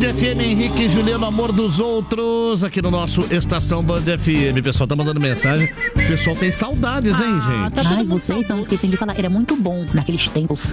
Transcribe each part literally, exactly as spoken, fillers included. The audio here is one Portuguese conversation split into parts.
F M, Henrique e Juliano, amor dos outros, aqui no nosso Estação Band F M. O pessoal tá mandando mensagem. O pessoal tem saudades, hein, ah, gente? Tá Ai, vocês estão esquecendo de falar. Era muito bom naqueles tempos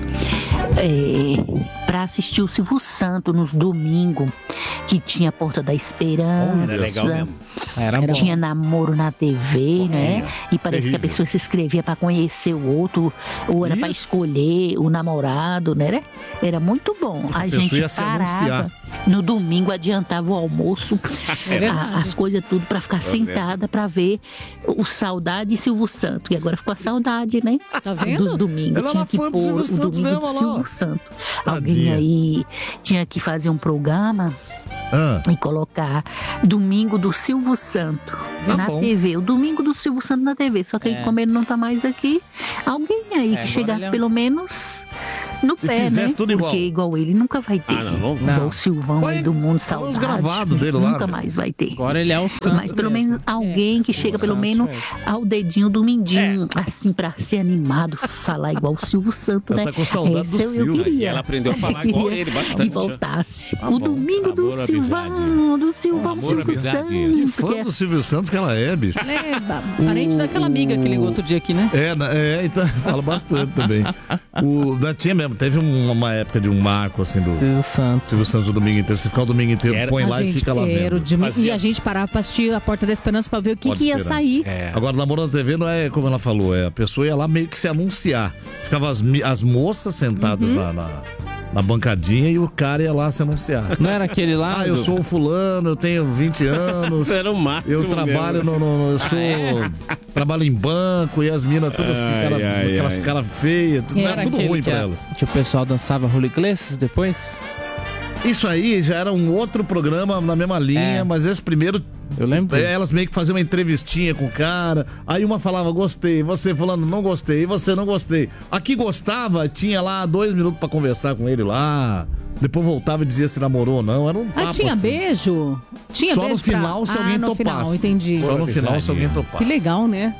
é, pra assistir o Silvio Santos nos domingos, que tinha a Porta da Esperança. Era legal mesmo. Era bom. Tinha namoro na T V, né? E parece que a pessoa se inscrevia pra conhecer o outro, ou era Isso. pra escolher o namorado, né? Era muito bom. A, a gente parava no domingo, adiantava o almoço, é a, as coisas tudo pra ficar é sentada pra ver o Saudade e Silvio Santos. E agora ficou a saudade, né? Tá vendo? Dos domingos. Ela tinha que pôr o domingo mesmo, do Silvio Santos. Alguém aí tinha que fazer um programa ah. e colocar Domingo do Silvio Santos tá na bom. T V. O Domingo do Silvio Santos na T V. Só que é. como ele não tá mais aqui, alguém aí é, que chegasse pelo menos no e pé, né? Tudo Porque igual. igual ele nunca vai ter. Ah, não, não. Igual o Silvão aí do Mundo Saudade. Gravado dele lá, nunca mais vai ter. Agora ele é o Santos. Mas pelo mesmo. menos alguém é, que chega pelo menos ao dedinho do mindinho, é. assim, pra ser animado, falar igual o Silvio Santos, né? Tá com saudade Esse do eu, Silvio. eu queria. E ela aprendeu a falar igual ele bastante. Que voltasse. Tá o Domingo Amor, do Silvão, do Silvão, Amor, Silvio Santos. Que fã do Silvio Santos que ela é, bicho. É, parente o... daquela amiga que ligou outro dia aqui, né? É, é então fala bastante também. O, da tinha mesmo, teve uma época de um marco assim do Silvio Santos. Silvio Santos o domingo inteiro. Você ficar o domingo inteiro, era, põe lá gente, e fica lá vendo. De... E a gente parava pra assistir a Porta da Esperança pra ver o que, que ia sair. É. Agora, namoro na T V não é como ela falou, é a pessoa ia lá meio que se anunciar. Ficava as, as moças sentadas uhum. na, na, na bancadinha e o cara ia lá se anunciar. Não era aquele lá? Ah, eu sou o fulano, eu tenho vinte anos. Era o máximo. Eu trabalho no, no, no. Eu sou. Ah, é? Trabalho em banco e as minas todas assim, cara, ai, aquelas caras feias, tudo, era tudo ruim pra que elas. Que o pessoal dançava Julio Iglesias depois? Isso aí já era um outro programa na mesma linha, é. mas esse primeiro. Eu lembro. Elas meio que faziam uma entrevistinha com o cara. Aí uma falava, gostei. Você falando, não gostei. E você não gostei. A que gostava, tinha lá dois minutos pra conversar com ele lá. Depois voltava e dizia se namorou ou não. Era um papo ah, tinha assim. beijo? Tinha Só beijo no final pra... se alguém ah, no topasse. Final, entendi. Só no final se alguém topasse. Que legal, né?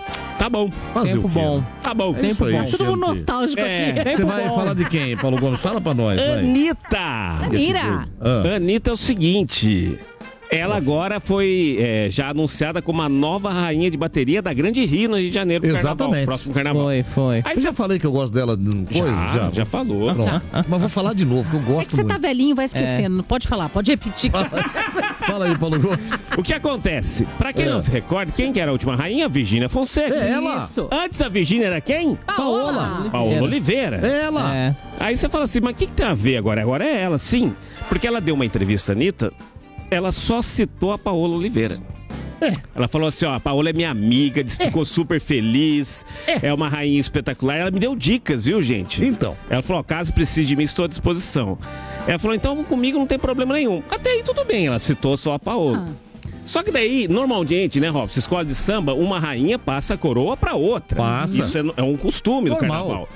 Tá bom. Fazer Tempo o quê? bom. Tá bom. É Tempo bom. Todo mundo nostálgico é. aqui. Você vai bom. falar de quem, Paulo Gomes? Fala pra nós, vai. Anitta. Anira. Ah. Anitta é o seguinte... Ela agora foi é, já anunciada como a nova rainha de bateria da Grande Rio no Rio de Janeiro. Exatamente. Carnaval, próximo carnaval. Foi, foi. Aí eu já falei que eu gosto dela de coisa? Já, já, já falou. Pronto. Mas vou falar de novo, que eu gosto É que você muito. tá velhinho, vai esquecendo. É. Não pode falar, pode repetir. Fala aí, Paulo Gomes. O que acontece? Pra quem é. não se recorda, quem que era a última rainha? Virgínia Fonseca. É ela. Isso. Antes a Virgínia era quem? Paola. Paola Oliveira. É ela. É. Aí você fala assim, mas o que, que tem a ver agora? Agora é ela, sim. Porque ela deu uma entrevista, Anitta, ela só citou a Paola Oliveira. É. Ela falou assim, ó, a Paola é minha amiga, disse que é. ficou super feliz, é. é uma rainha espetacular. Ela me deu dicas, viu, gente? Então. Ela falou, ó, caso precise de mim, estou à disposição. Ela falou, então comigo não tem problema nenhum. Até aí tudo bem, ela citou só a Paola. Ah. Só que daí, normalmente, né, Robson, escola de samba, uma rainha passa a coroa pra outra. Passa. Isso é, é um costume Normal. do carnaval.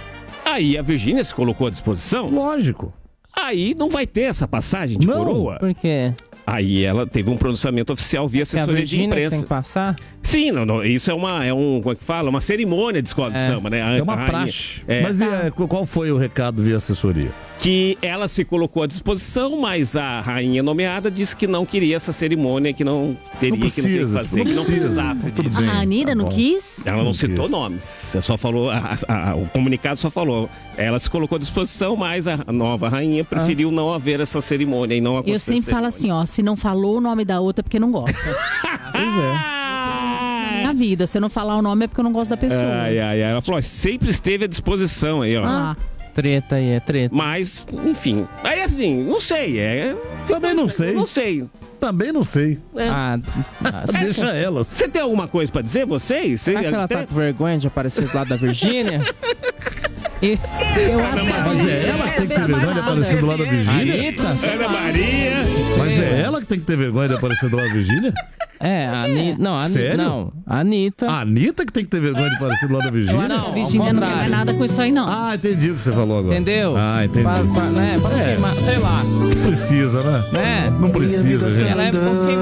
Aí a Virgínia se colocou à disposição. Lógico. Aí não vai ter essa passagem de não, coroa. Por quê? Aí ela teve um pronunciamento oficial via assessoria de imprensa. Tem que passar? Sim, não, não, isso é uma, é um, como é que fala? Uma cerimônia de escola é. de samba, né? A, é uma rainha, praxe. É, mas e, é, qual foi o recado via assessoria? Que ela se colocou à disposição, mas a rainha nomeada disse que não queria essa cerimônia, que não teria, não precisa, que não tem que fazer, não que não precisa, precisasse tudo disso. bem, a Anira tá não bom. quis? Ela não, não citou quis. nomes, ela só falou, a, a, a, o comunicado só falou, ela se colocou à disposição, mas a nova rainha preferiu ah. não haver essa cerimônia e não acontecer. Eu sempre falo assim, ó, se não falou o nome da outra é porque não gosta. Pois é. Na vida, se eu não falar o nome é porque eu não gosto da pessoa. Ai, ai, ai. Ela falou, sempre esteve à disposição aí, ó. Ah. Treta aí, é treta. Mas, enfim. Aí assim, não sei. É... Também não sei. Não sei. Também não sei. É. Ah, ah, deixa elas. Você tem alguma coisa pra dizer, vocês? Você... Será que ela tá com vergonha de aparecer do lado da Virgínia? Eu, eu acho que Mas é ela que tem que ter vergonha de aparecer do lado da Virgínia? Anitta? Ana Maria. Mas é ela que tem que ter vergonha de aparecer do lado da Virgínia? É, a Anitta. Não, a Anitta. Sério? Não, a Anitta. A Anitta que tem que ter vergonha de aparecer do lado da Virgínia? Eu acho que a Virgínia não quer mais nada com isso aí, não. Ah, entendi o que você falou agora. Entendeu? Ah, entendi. Pra, pra, né, pra É. queimar, sei lá. Não precisa, né? Né? Não precisa, gente. Ela é pra queimar.